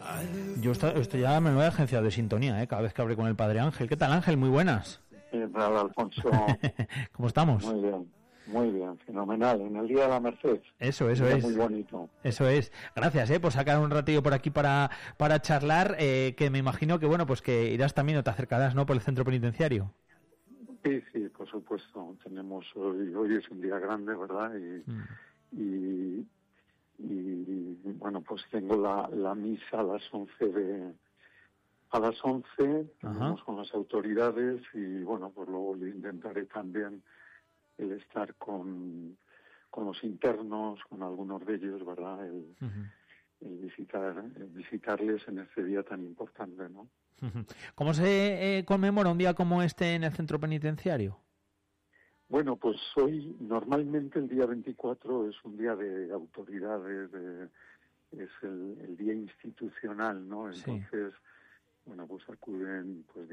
Estoy ya me voy a agencia de sintonía, cada vez que hablé con el padre Ángel. ¿Qué tal, Ángel? Muy buenas. Tal, Alfonso. ¿Cómo estamos? Muy bien, fenomenal. En el Día de la Merced. Eso es. Muy bonito. Eso es. Gracias, por sacar un ratillo por aquí para charlar, que me imagino que, bueno, pues que irás también o te acercarás, ¿no?, por el centro penitenciario. Sí, por supuesto. Tenemos hoy es un día grande, ¿verdad? Y bueno, pues tengo la misa a las 11 tenemos con las autoridades y bueno, pues luego intentaré también el estar con los internos, con algunos de ellos, ¿verdad? El visitarles en este día tan importante, ¿no? ¿Cómo se conmemora un día como este en el centro penitenciario? Bueno, pues hoy normalmente el día 24 es un día de autoridades, es el día institucional, ¿no? Entonces, bueno, pues acuden pues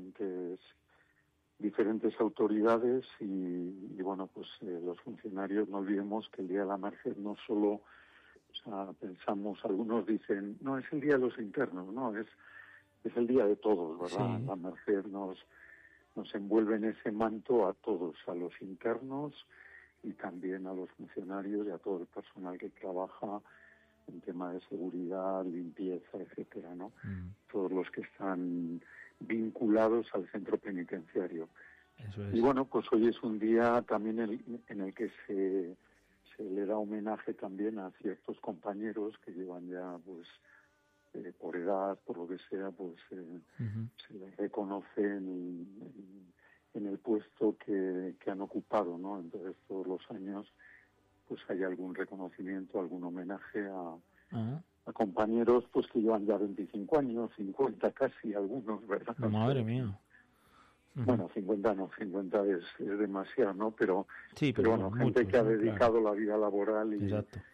diferentes autoridades y bueno, pues los funcionarios no olvidemos que el Día de la Merced no solo, o sea, pensamos, algunos dicen, no, es el Día de los internos, no, es el día de todos, ¿verdad? Sí. La Merced nos envuelve en ese manto a todos, a los internos y también a los funcionarios y a todo el personal que trabaja en tema de seguridad, limpieza, etcétera, ¿no? Todos los que están vinculados al centro penitenciario. Eso es. Y bueno, pues hoy es un día también en el que se le da homenaje también a ciertos compañeros que llevan ya, pues, por edad, por lo que sea, pues se les reconoce en el puesto que han ocupado, ¿no? Entonces todos los años pues hay algún reconocimiento, algún homenaje a compañeros pues que llevan ya 25 años, 50 casi, algunos, ¿verdad? Madre mía. Bueno, 50 es demasiado, ¿no? Pero bueno, muchos, gente que ha dedicado claro, la vida laboral y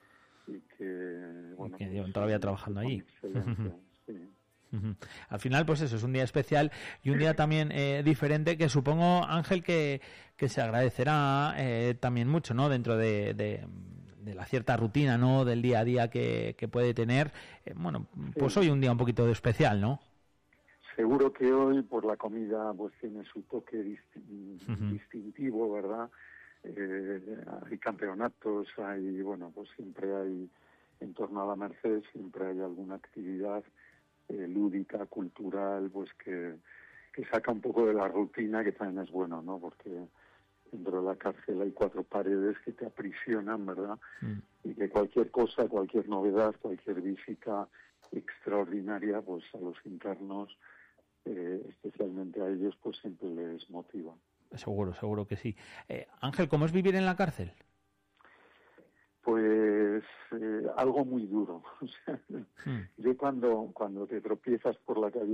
que, bueno, que pues, llevan todavía trabajando allí. Sí. Al final, pues eso, es un día especial y un día también diferente que supongo, Ángel, que se agradecerá también mucho, ¿no? Dentro de la cierta rutina, ¿no?, del día a día que puede tener. Bueno, pues hoy un día un poquito especial, ¿no? Seguro que hoy, por la comida, pues tiene su toque distintivo, ¿verdad? Hay campeonatos, bueno, pues siempre hay, en torno a la Merced, siempre hay alguna actividad lúdica, cultural, pues que saca un poco de la rutina, que también es bueno, ¿no? Porque dentro de la cárcel hay 4 paredes que te aprisionan, ¿verdad? Y que cualquier cosa, cualquier novedad, cualquier visita extraordinaria, pues a los internos, especialmente a ellos, pues siempre les motiva. Seguro que sí. Ángel, ¿cómo es vivir en la cárcel? Pues algo muy duro. O sea, yo cuando te tropiezas por la calle